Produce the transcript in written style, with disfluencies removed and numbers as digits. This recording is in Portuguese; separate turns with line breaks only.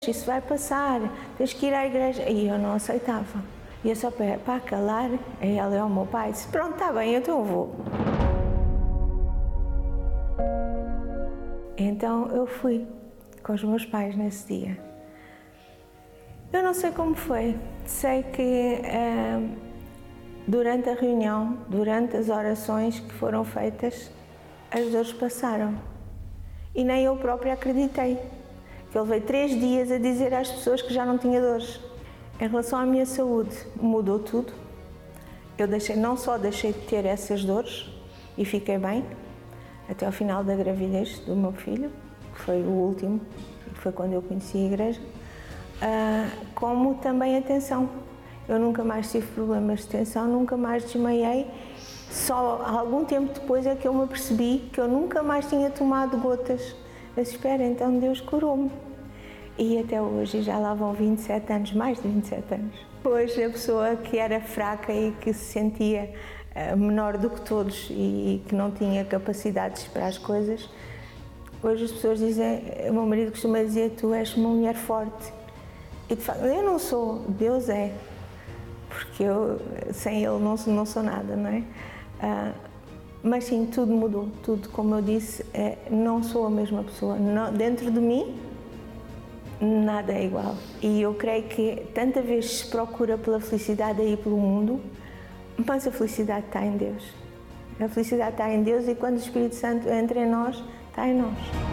isso vai passar, tens que ir à igreja. E eu não aceitava. E eu só para calar, aí ela é o meu pai, disse, pronto, está bem, então eu vou. Então eu fui com os meus pais nesse dia. Eu não sei como foi, sei que durante a reunião, durante as orações que foram feitas, as dores passaram. E nem eu própria acreditei. Que eu levei 3 dias a dizer às pessoas que já não tinha dores. Em relação à minha saúde, mudou tudo. Eu não só deixei de ter essas dores e fiquei bem, até ao final da gravidez do meu filho, que foi o último, que foi quando eu conheci a igreja, como também a tensão. Eu nunca mais tive problemas de tensão, nunca mais desmaiei. Só algum tempo depois é que eu me apercebi que eu nunca mais tinha tomado gotas. Eu disse, espera, então Deus curou-me. E até hoje, já lá vão 27 anos, mais de 27 anos. Hoje a pessoa que era fraca e que se sentia menor do que todos e que não tinha capacidades para as coisas, hoje as pessoas dizem, o meu marido costuma dizer, tu és uma mulher forte. E de facto, eu não sou, Deus é, porque eu sem Ele não sou nada, não é? Mas sim, tudo mudou, tudo, como eu disse, não sou a mesma pessoa. Dentro de mim, nada é igual. E eu creio que tanta vez se procura pela felicidade aí pelo mundo, mas a felicidade está em Deus. A felicidade está em Deus e quando o Espírito Santo entra em nós, está em nós.